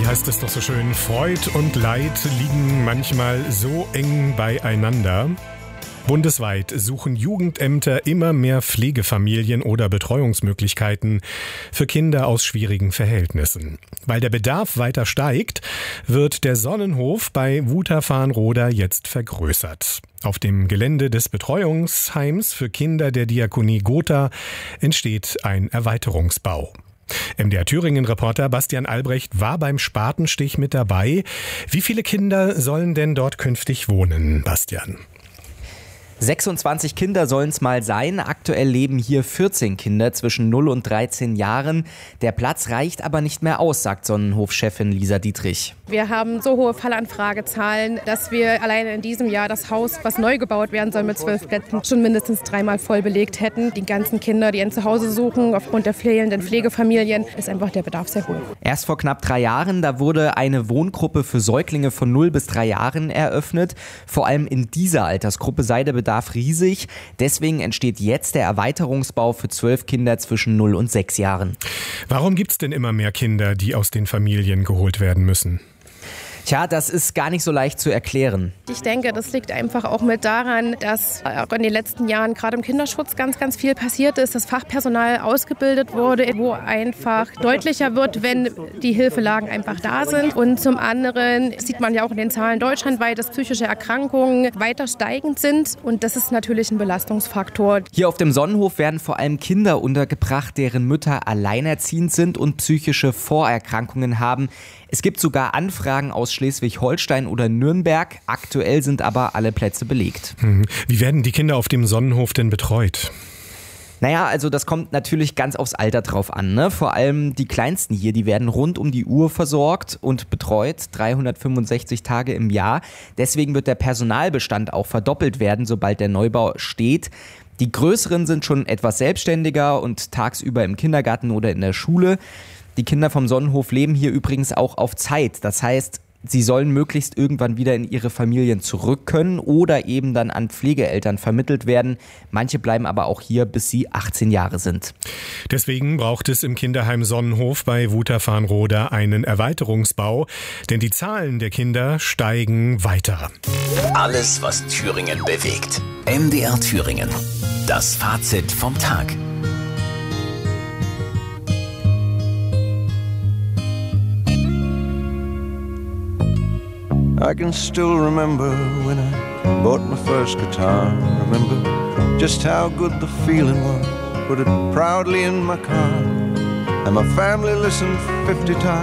heißt es doch so schön, Freud und Leid liegen manchmal so eng beieinander. Bundesweit suchen Jugendämter immer mehr Pflegefamilien oder Betreuungsmöglichkeiten für Kinder aus schwierigen Verhältnissen. Weil der Bedarf weiter steigt, wird der Sonnenhof bei Wuther-Farnroda jetzt vergrößert. Auf dem Gelände des Betreuungsheims für Kinder der Diakonie Gotha entsteht ein Erweiterungsbau. MDR Thüringen-Reporter Bastian Albrecht war beim Spatenstich mit dabei. Wie viele Kinder sollen denn dort künftig wohnen, Bastian? 26 Kinder sollen es mal sein. Aktuell leben hier 14 Kinder zwischen 0 und 13 Jahren. Der Platz reicht aber nicht mehr aus, sagt Sonnenhof-Chefin Lisa Dietrich. Wir haben so hohe Fallanfragezahlen, dass wir alleine in diesem Jahr das Haus, was neu gebaut werden soll mit 12 Plätzen, schon mindestens 3-mal voll belegt hätten. Die ganzen Kinder, die ein Zuhause suchen, aufgrund der fehlenden Pflegefamilien, ist einfach der Bedarf sehr hoch. Erst vor knapp 3 Jahren, da wurde eine Wohngruppe für Säuglinge von 0 bis 3 Jahren eröffnet. Vor allem in dieser Altersgruppe sei der Bedarf riesig. Deswegen entsteht jetzt der Erweiterungsbau für 12 Kinder zwischen 0 und 6 Jahren. Warum gibt es denn immer mehr Kinder, die aus den Familien geholt werden müssen? Tja, das ist gar nicht so leicht zu erklären. Ich denke, das liegt einfach auch mit daran, dass auch in den letzten Jahren gerade im Kinderschutz ganz viel passiert ist, dass Fachpersonal ausgebildet wurde, wo einfach deutlicher wird, wenn die Hilfelagen einfach da sind. Und zum anderen sieht man ja auch in den Zahlen deutschlandweit, dass psychische Erkrankungen weiter steigend sind. Und das ist natürlich ein Belastungsfaktor. Hier auf dem Sonnenhof werden vor allem Kinder untergebracht, deren Mütter alleinerziehend sind und psychische Vorerkrankungen haben. Es gibt sogar Anfragen aus Schleswig-Holstein oder Nürnberg. Aktuell sind aber alle Plätze belegt. Wie werden die Kinder auf dem Sonnenhof denn betreut? Naja, also das kommt natürlich ganz aufs Alter drauf an, ne? Vor allem die Kleinsten hier, die werden rund um die Uhr versorgt und betreut, 365 Tage im Jahr. Deswegen wird der Personalbestand auch verdoppelt werden, sobald der Neubau steht. Die Größeren sind schon etwas selbstständiger und tagsüber im Kindergarten oder in der Schule. Die Kinder vom Sonnenhof leben hier übrigens auch auf Zeit. Das heißt, sie sollen möglichst irgendwann wieder in ihre Familien zurück können oder eben dann an Pflegeeltern vermittelt werden. Manche bleiben aber auch hier, bis sie 18 Jahre sind. Deswegen braucht es im Kinderheim Sonnenhof bei Wuther-Farnroda einen Erweiterungsbau, denn die Zahlen der Kinder steigen weiter. Alles, was Thüringen bewegt. MDR Thüringen. Das Fazit vom Tag. I can still remember when I bought my first guitar. Remember just how good the feeling was. Put it proudly in my car, and my family listened 50 times.